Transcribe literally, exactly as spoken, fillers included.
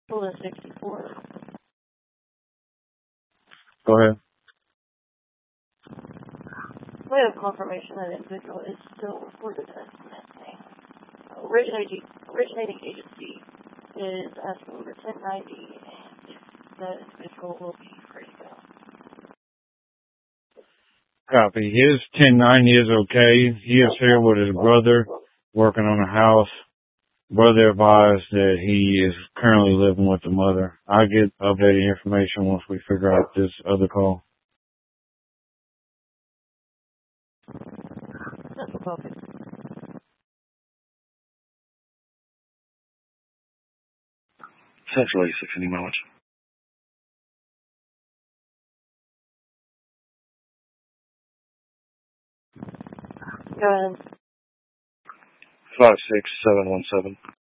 Bullet sixty-four. Go ahead. We have confirmation that individual is still reported as missing. Originating, originating agency is asking over ten ninety, and the individual will be free to go. Copy. His ten ninety is okay. He is here with his brother working on a house. Brother advised that he is currently living with the mother. I'll get updated information once we figure out this other call. That's okay. Central eighty-six, any mileage? Go ahead. five six seven one seven.